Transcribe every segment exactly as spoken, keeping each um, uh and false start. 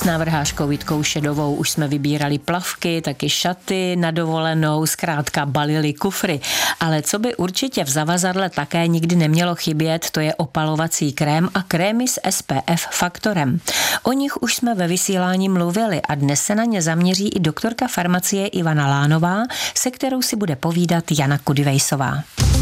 S návrhářkou Jitkou Šedovou už jsme vybírali plavky, taky šaty na dovolenou, zkrátka balili kufry. Ale co by určitě v zavazadle také nikdy nemělo chybět, to je opalovací krém a krémy s S P F faktorem. O nich už jsme ve vysílání mluvili a dnes se na ně zaměří i doktorka farmacie Ivana Lánová, se kterou si bude povídat Jana Kudivejsová.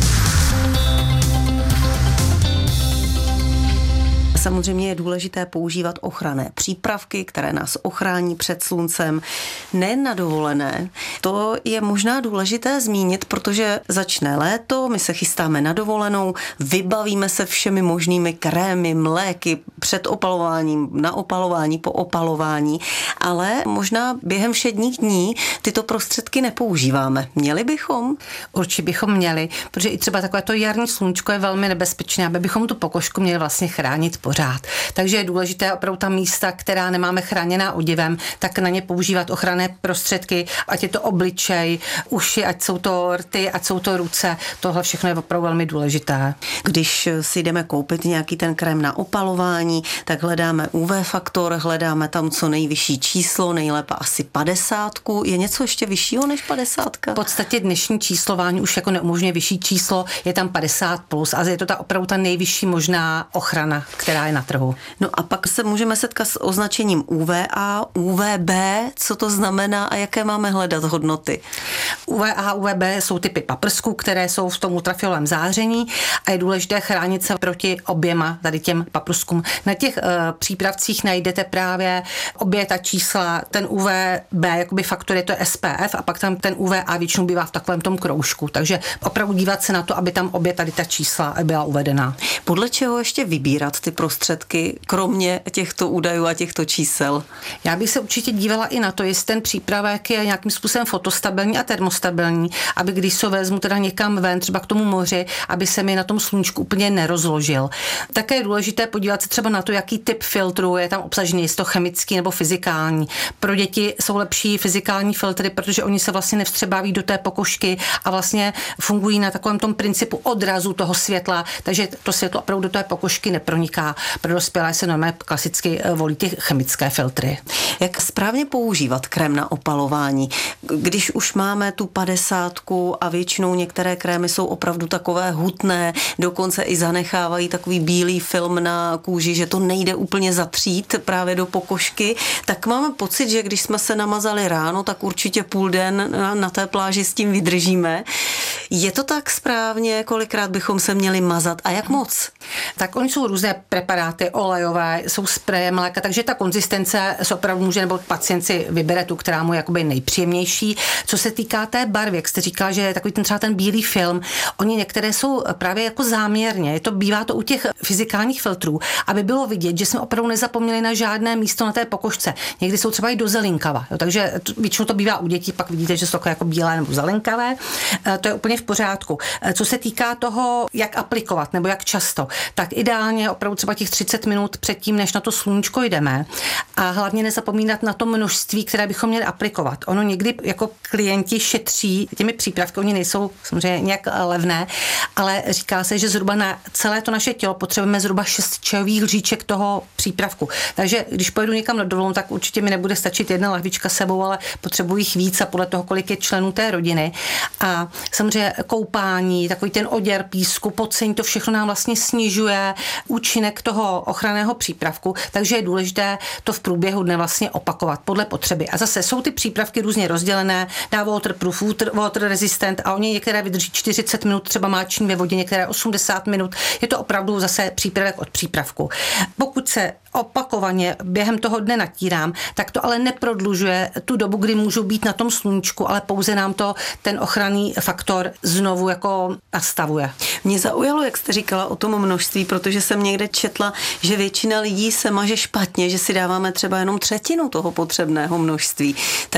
Samozřejmě je důležité používat ochranné přípravky, které nás ochrání před sluncem, nejen na dovolené. To je možná důležité zmínit, protože začne léto, my se chystáme na dovolenou, vybavíme se všemi možnými krémy, mléky, před opalováním, na opalování, po opalování, ale možná během všedních dní tyto prostředky nepoužíváme. Měli bychom? Určitě bychom měli, protože i třeba takové to jarní sluníčko je velmi nebezpečné, aby bychom tu pokožku měli vlastně chránit pořád. Takže je důležité opravdu ta místa, která nemáme chráněná oděvem, tak na ně používat ochranné prostředky, ať je to obličej, uši, ať jsou to rty, ať jsou to ruce. Tohle všechno je opravdu velmi důležité. Když si jdeme koupit nějaký ten krém na opalování, tak hledáme U V faktor, hledáme tam co nejvyšší číslo, nejlépe asi padesátku. Je něco ještě vyššího než padesátka? V podstatě dnešní číslování už jako neumožňuje vyšší číslo, je tam padesát plus a je to ta opravdu ta nejvyšší možná ochrana, která je na trhu. No a pak se můžeme setkat s označením U V A, U V B, co to znamená a jaké máme hledat hodnoty? U V A a U V B jsou typy paprsků, které jsou v tom ultrafialovém záření a je důležité chránit se proti oběma tady těm paprskům. Na těch uh, přípravcích najdete právě obě ta čísla, ten U V B, jakoby faktor je to S P F a pak tam ten U V A většinou bývá v takovém tom kroužku, takže opravdu dívat se na to, aby tam obě tady ta čísla byla uvedena. Podle čeho ještě vybírat ty prostředky, kromě těchto údajů a těchto čísel? Já bych se určitě dívala i na to, jestli ten přípravek je nějakým způsobem fotostabilní a termostabilní, aby když se vezmu teda někam ven, třeba k tomu moři, aby se mi na tom sluníčku úplně nerozložil. Také je důležité podívat se třeba na to, jaký typ filtru je tam obsažený, jestli to chemický nebo fyzikální. Pro děti jsou lepší fyzikální filtry, protože oni se vlastně nevstřebávají do té pokožky a vlastně fungují na takovém tom principu odrazu toho světla, takže to světlo opravdu do té pokožky neproniká. Pro dospělé se normálně klasicky volí ty chemické filtry. Jak správně používat krém na opalování? Když už máme tu padesátku a většinou některé krémy jsou opravdu takové hutné, dokonce i zanechávají takový bílý film na kůži, že to nejde úplně zatřít právě do pokožky, tak máme pocit, že když jsme se namazali ráno, tak určitě půl den na, na té pláži s tím vydržíme. Je to tak správně? Kolikrát bychom se měli mazat a jak moc? Tak oni jsou různé preparáty, olejové, jsou spreje, mléka, takže ta konzistence se opravdu může, nebo pacient si vybere tu, která mu je jakoby nejpříjemnější. Co se týká té barvy, jak jste říkala, že je takový ten třeba ten bílý film, oni některé jsou právě jako záměrně, je to, bývá to u těch fyzikálních filtrů, aby bylo vidět, že jsme opravdu nezapomněli na žádné místo na té pokožce. Někdy jsou třeba i do zelinkava, jo, takže většinou to bývá u dětí, pak vidíte, že jsou takové jako bílé nebo zelenkavé, to je úplně v pořádku. Co se týká toho, jak aplikovat nebo jak často, tak ideálně opravdu třeba těch třicet minut předtím, než na to sluníčko jdeme a hlavně nezapomínat na to množství, které bychom měli aplikovat. Ono někdy jako klienti šetří těmi přípravky, oni nejsou samozřejmě nějak levné, ale říká se, že zhruba na celé to naše tělo potřebujeme zhruba šest čajových lžíček toho přípravku. Takže když pojedu někam na dovolenou, tak určitě mi nebude stačit jedna lahvička sebou, ale potřebuji jich víc a podle toho, kolik je členů té rodiny. A samozřejmě koupání, takový ten oděr písku, pocení, to všechno nám vlastně snižuje účinek toho ochranného přípravku, takže je důležité to v průběhu dne vlastně opakovat podle potřeby. A zase jsou ty přípravky různě rozdělené, dá waterproof, water, water resistant a oni některé vydrží čtyřicet minut, třeba máčení ve vodě, některé osmdesát minut. Je to opravdu zase přípravek od přípravku. Pokud se opakovaně během toho dne natírám, tak to ale neprodlužuje tu dobu, kdy můžu být na tom sluníčku, ale pouze nám to ten ochranný faktor znovu jako nastavuje. Mě zaujalo, jak jste říkala o tom množství, protože jsem někde četla, že většina lidí se maže špatně, že si dáváme třeba jenom třetinu toho potřebného množství.